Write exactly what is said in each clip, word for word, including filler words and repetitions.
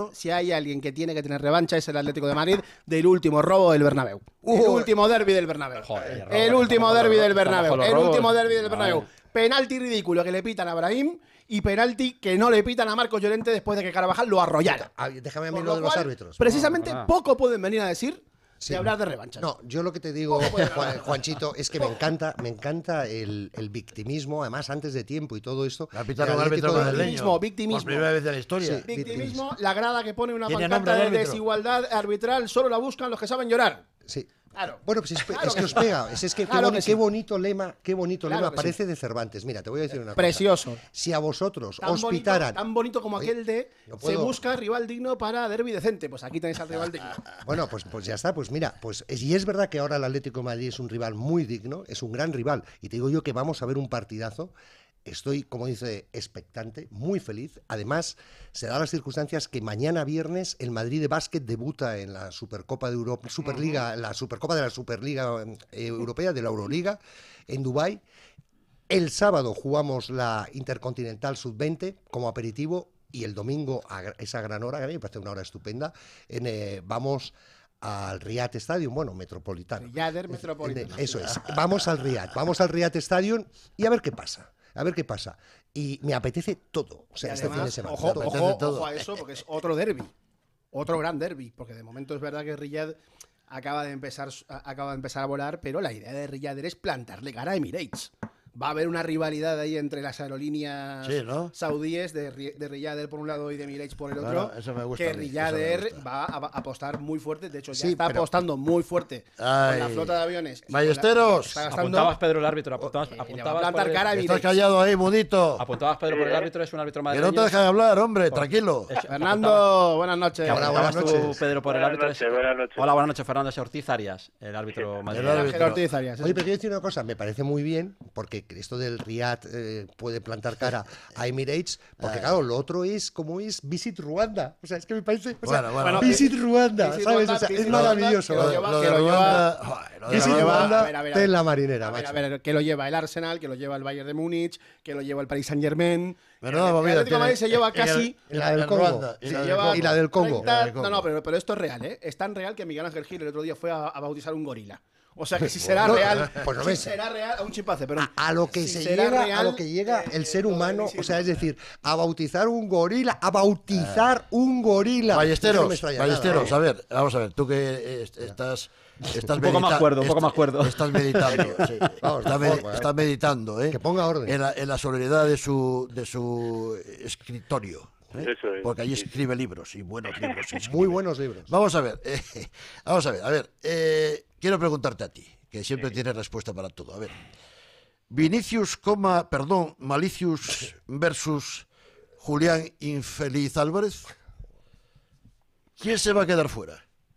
Yo, si hay alguien que tiene que tener revancha, es el Atlético de Madrid del último robo del Bernabéu. Uh, el último derbi del Bernabéu. Joder, el robo, último derbi del Bernabéu. El último derbi del Bernabéu. Penalti ridículo que le pitan a Brahim y penalti que no le pitan a Marcos Llorente después de que Carvajal lo arrollara. Déjame a mí lo de los árbitros. Precisamente Ah. poco pueden venir a decir Sí. de hablar de revanchas. No, yo lo que te digo, Juan- Juanchito, es que me encanta, me encanta el, el victimismo, además antes de tiempo y todo esto. La pitaron el un árbitro Atlético de- madrileño. victimismo, victimismo. Por primera vez en la historia. Sí. Victimismo, la grada que pone una ¿Tiene pancarta nombre el de árbitro? desigualdad arbitral solo la buscan los que saben llorar. Sí. Claro. Bueno, pues es, Claro es que que os sí. pega. Es, es que, Claro qué, boni- que sí. qué bonito lema, qué bonito Claro lema que parece de Cervantes. Mira, te voy a decir una cosa. Precioso. Si a vosotros Tan os bonito, pitaran. tan bonito como Oye, aquel de no se puedo. busca rival digno para derbi decente. Pues aquí tenéis al rival digno. Bueno, pues, pues ya está, pues mira, pues es- y es verdad que ahora el Atlético de Madrid es un rival muy digno, es un gran rival, y te digo yo que vamos a ver un partidazo. Estoy, como dice, expectante, muy feliz. Además, se dan las circunstancias que mañana viernes el Madrid de básquet debuta en la Supercopa de Europa, Superliga, la Supercopa de la Superliga eh, Europea, de la Euroliga, en Dubái. El sábado jugamos la Intercontinental sub veinte como aperitivo y el domingo a gra- esa gran hora, que a mí me parece una hora estupenda, en, eh, vamos al Riad Stadium, bueno, Metropolitano. Yader Metropolitano. Eso es. Vamos al Riad, vamos al Riad Stadium y a ver qué pasa. A ver qué pasa. Y me apetece todo. O sea, Y este fin de además, semana. ojo, todo. ojo, todo. ojo a eso, porque es otro derby. Otro gran derby. Porque de momento es verdad que Riyad acaba de empezar, a- acaba de empezar a volar, pero la idea de Riyad es plantarle cara a Emirates. Va a haber una rivalidad ahí entre las aerolíneas Sí, ¿no? saudíes de, Ri- de Riyadh por un lado y de Emirates por el otro. Bueno, eso me gusta que a mí, Riyadh eso me Air gusta. va a, a apostar muy fuerte. De hecho, ya Sí, está pero- apostando muy fuerte Ay. con la flota de aviones. y con la- Ballesteros. está gastando- Apuntabas, Pedro, el árbitro. Apuntabas, Eh, le va a apuntabas, plantar por el- cara a Estás Emirates. callado ahí, mudito. apuntabas, Pedro, por el árbitro. Es un árbitro Que madrileño. no te dejan hablar, hombre, tranquilo. Es- Fernando, buenas noches. Que Hola, apuntabas buenas tú, noches. Pedro, por el Buenas árbitro. noches, es- buenas noches. Hola, buenas noches, Fernando. Es Ortiz Arias, el árbitro madrileño. árbitro. Ángel Ortiz Arias, sí. Oye, pero quiero decir una cosa, me parece muy bien, porque esto del Riad eh, puede plantar cara a Emirates, porque claro, lo otro es como es Visit Ruanda. O sea, es que me parece. O sea, Bueno, bueno. Visit Ruanda, Visit ¿sabes? Ruanda, O sea, Visit es Ruanda, maravilloso. que lo Lo, lleva- lo que de lo lleva- Ruanda, joder, lo de Visit lo lleva- Ruanda, a ver, a ver, a ten ver. la marinera, A ver, macho. a ver, que lo lleva el Arsenal, que lo lleva el Bayern de Múnich, que lo lleva el Paris Saint Germain. Menuda el movida Atlético de tiene. Madrid se lleva En el- casi. Y la del en Congo. Ruanda, y Sí, la del lleva- Congo. y la del Congo. treinta La del Congo. No, no, pero, pero esto es real, ¿eh? Es tan real que Miguel Ángel Gil el otro día fue a, a bautizar un gorila. O sea que si será No, real, pues no si ves. será real, a un chimpancé, pero A, a lo que si se será llega, a real, lo que llega eh, el ser lo de humano, Visit o sea, es Ruanda. decir, a bautizar un gorila, a bautizar un gorila. Eso no me Ballesteros, extraña Ballesteros, nada, a ver, vamos a ver, tú que eh, est- estás, estás Un poco más medita- cuerdo, un poco est- más cuerdo. Estás meditando, sí. Vamos, Estás, tampoco, medi- eh. estás meditando, ¿eh? Que ponga orden. En la, en la soledad de su, de su escritorio. ¿eh? Eso es, Porque allí sí, sí. escribe libros, y buenos libros. escribe. Muy buenos libros. Vamos a ver, eh, vamos a ver, a ver, eh, quiero preguntarte a ti, que siempre tienes respuesta para todo. A ver, Vinicius, coma, perdón, Malicius versus Julián Infeliz Álvarez. ¿Quién se va a quedar fuera?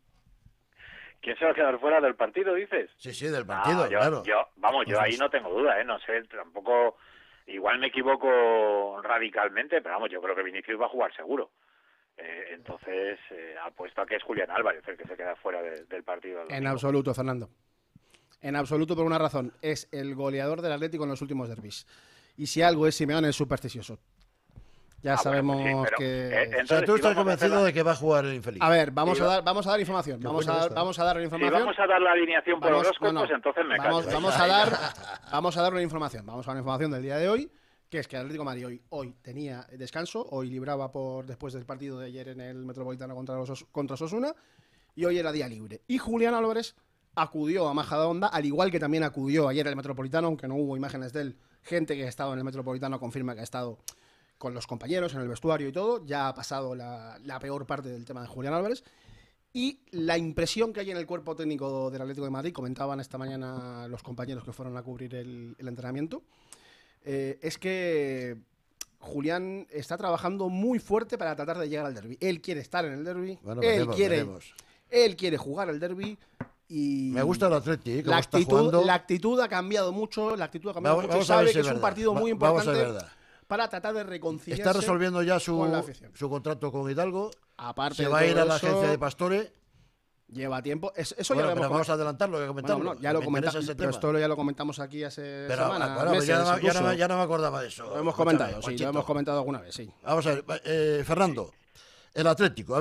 ¿Quién se va a quedar fuera del partido, dices? Sí, sí, del No, partido, yo, claro. yo- vamos, yo Pues ahí no tengo duda, ¿eh? No sé, tampoco... Igual me equivoco radicalmente, pero vamos, yo creo que Vinicius va a jugar seguro. Eh, entonces, eh, apuesto a que es Julián Álvarez el que se queda fuera de- del partido. del En domingo. absoluto, Fernando. En absoluto por una razón. Es el goleador del Atlético en los últimos derbis. Y si algo es Simeone, es supersticioso. Ya Ah, bueno, sabemos pues sí, pero, que... eh, O sea, entonces, tú si estás vamos a hacer convencido la- de que va a jugar el infeliz. A ver, vamos Sí, a va- dar, vamos a dar información. Vamos a bueno dar, esto. vamos a dar una Si información. vamos a dar la alineación por Vamos- horóscopos, no, no. entonces me vamos, callo. ¿eh? vamos Ahí, a ahí. dar, vamos a dar una información. Vamos a dar una información del día de hoy, que es que el Atlético de Madrid hoy, hoy tenía descanso, hoy libraba por después del partido de ayer en el Metropolitano contra los Os- contra Osasuna, y hoy era día libre. Y Julián Álvarez acudió a Majadahonda, al igual que también acudió ayer al Metropolitano, aunque no hubo imágenes de él. Gente que ha estado en el Metropolitano confirma que ha estado con los compañeros en el vestuario y todo. Ya ha pasado la, la peor parte del tema de Julián Álvarez. Y la impresión que hay en el cuerpo técnico del Atlético de Madrid, comentaban esta mañana los compañeros que fueron a cubrir el, el entrenamiento, eh, es que Julián está trabajando muy fuerte para tratar de llegar al derbi. Él quiere estar en el derbi, Bueno, él, veremos, quiere, veremos. él quiere jugar el derbi y... Me gusta el Atleti, ¿eh? Cómo La está actitud, jugando. la actitud ha cambiado mucho, la actitud ha cambiado Vamos- mucho. vamos a ver Sabe si que es es un verdad. partido muy Va- vamos a ver importante verdad. para tratar de reconciliarse Está resolviendo ya con la su, afición. su contrato con Hidalgo. Aparte Se de va a ir todo a la eso, agencia de Pastore. Lleva tiempo. Es- eso Bueno, ya lo pero hemos vamos a comentado. adelantarlo, hay que Bueno, comentarlo. no, ya lo Me comentamos, interesa ese pero tema. esto ya lo comentamos aquí hace Pero, semanas, ah, bueno, meses, ya, no, ya no incluso. me- ya no me acordaba de eso. Lo hemos Escúchame, comentado, sí, Juanchito. lo hemos comentado alguna vez, sí. Vamos a ver, eh, Fernando, el Atlético.